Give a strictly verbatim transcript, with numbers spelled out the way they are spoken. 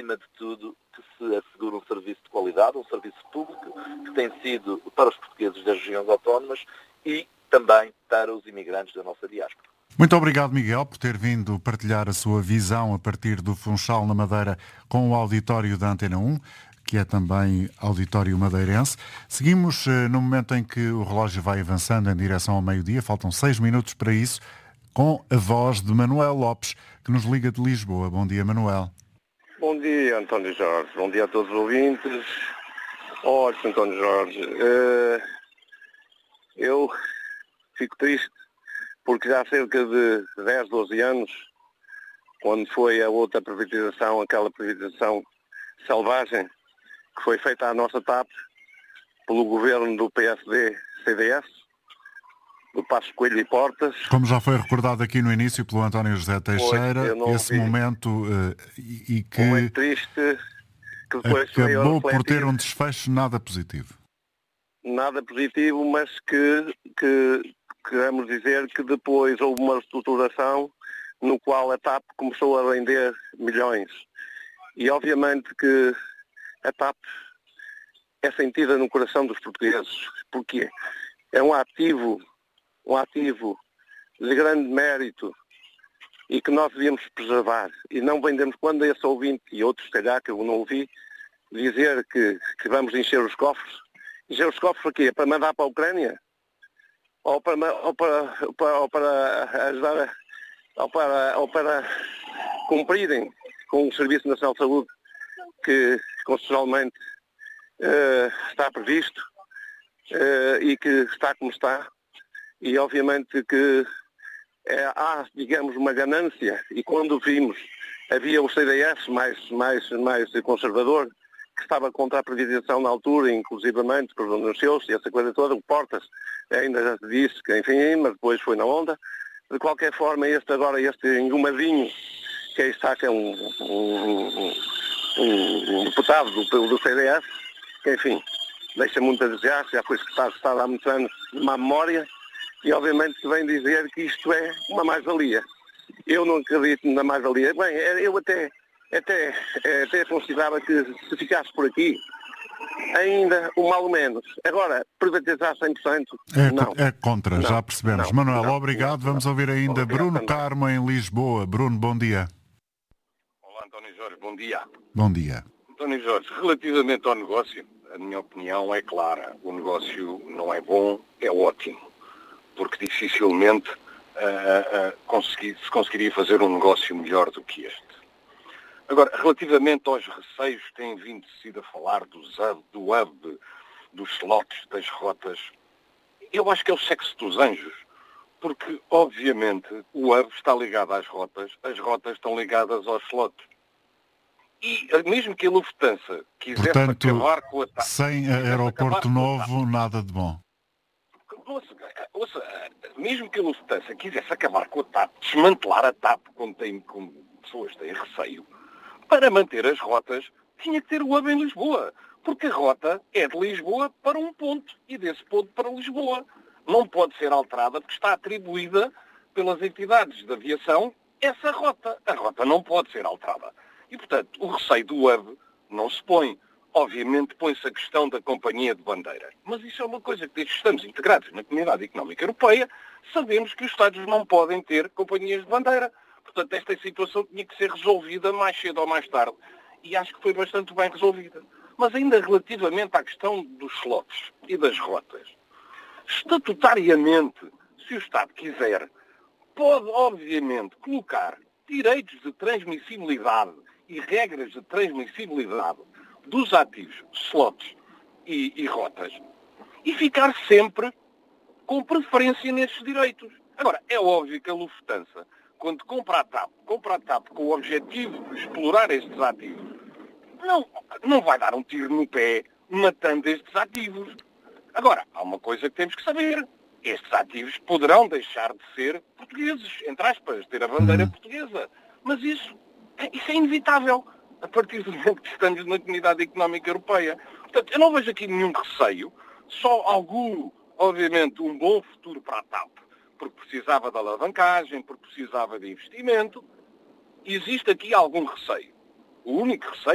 acima de tudo, que se assegure um serviço de qualidade, um serviço público, que tem sido para os portugueses das regiões autónomas e também para os imigrantes da nossa diáspora. Muito obrigado, Miguel, por ter vindo partilhar a sua visão a partir do Funchal, na Madeira, com o auditório da Antena um, que é também auditório madeirense. Seguimos eh, no momento em que o relógio vai avançando em direção ao meio-dia, faltam seis minutos para isso, com a voz de Manuel Lopes, que nos liga de Lisboa. Bom dia, Manuel. Bom dia, António Jorge. Bom dia a todos os ouvintes. Olha, António Jorge, uh, eu fico triste porque já há cerca de dez, doze anos, quando foi a outra privatização, aquela privatização selvagem, que foi feita à nossa T A P pelo governo do P S D C D S, do Passos Coelho e Portas. Como já foi recordado aqui no início pelo António José Teixeira, esse vi. momento uh, e, e que Muito triste, que depois acabou por ter um desfecho nada positivo. Nada positivo, mas que, que queremos dizer que depois houve uma reestruturação no qual a T A P começou a vender milhões. E obviamente que a T A P é sentida no coração dos portugueses, porque é um ativo, um ativo de grande mérito e que nós devíamos preservar. E não vendemos, quando esse ouvinte e outros, se calhar, que eu não ouvi, dizer que, que vamos encher os cofres. Encher os cofres para quê? Para mandar para a Ucrânia? Ou para, ou para, ou para, ou para ajudar, ou para, ou para cumprirem com o Serviço Nacional de Saúde que constitucionalmente uh, está previsto uh, e que está como está. E obviamente que é, há, digamos, uma ganância. E quando vimos, havia o C D S mais, mais, mais conservador, que estava contra a privatização na altura, inclusivamente, pronunciou-se, essa coisa toda, o Portas ainda já se disse que, enfim, mas depois foi na onda. De qualquer forma, este agora, este engomadinho, que aí está, que é um, um, um, um deputado do, do C D S, que, enfim, deixa muito a desejar, já foi secretário de Estado há muitos anos, de má memória, e obviamente que vem dizer que isto é uma mais-valia. Eu não acredito na mais-valia. Bem, eu até... Até, até considerava que se ficasse por aqui, ainda o mal menos. Agora, privatizar cem por cento, é, não. É contra, não, já percebemos. Não, Manuel, não, obrigado. Não, Vamos não. ouvir ainda obrigado Bruno também. Carmo em Lisboa. Bruno, bom dia. Olá, António Jorge, bom dia. Bom dia. António Jorge, relativamente ao negócio, a minha opinião é clara. O negócio não é bom, é ótimo. Porque dificilmente uh, uh, consegui, se conseguiria fazer um negócio melhor do que este. Agora, relativamente aos receios que têm vindo sido a falar dos hub, do hub, dos slots, das rotas, eu acho que é o sexo dos anjos, porque, obviamente, o hub está ligado às rotas, as rotas estão ligadas aos slots. E mesmo que a Lufthansa quisesse Portanto, acabar com a T A P... sem aeroporto novo, nada de bom. Ouça, ouça, mesmo que a Lufthansa quisesse acabar com a T A P, desmantelar a T A P, como, tem, como pessoas têm receio, para manter as rotas, tinha que ter o hub em Lisboa. Porque a rota é de Lisboa para um ponto e desse ponto para Lisboa. Não pode ser alterada porque está atribuída pelas entidades de aviação essa rota. A rota não pode ser alterada. E, portanto, o receio do hub não se põe. Obviamente põe-se a questão da companhia de bandeira. Mas isso é uma coisa que, desde que estamos integrados na Comunidade Económica Europeia, sabemos que os Estados não podem ter companhias de bandeira. Portanto, esta situação tinha que ser resolvida mais cedo ou mais tarde. E acho que foi bastante bem resolvida. Mas ainda relativamente à questão dos slots e das rotas. Estatutariamente, se o Estado quiser, pode, obviamente, colocar direitos de transmissibilidade e regras de transmissibilidade dos ativos, slots e, e rotas, e ficar sempre com preferência nesses direitos. Agora, é óbvio que a Lufthansa, quando compra a T A P, compra a T A P com o objetivo de explorar estes ativos, não, não vai dar um tiro no pé matando estes ativos. Agora, há uma coisa que temos que saber. Estes ativos poderão deixar de ser portugueses, entre aspas, ter a bandeira Uhum. portuguesa. Mas isso, isso é inevitável, a partir do momento que estamos na Comunidade Económica Europeia. Portanto, eu não vejo aqui nenhum receio, só algum, obviamente, um bom futuro para a T A P, porque precisava de alavancagem, porque precisava de investimento. Existe aqui algum receio. O único receio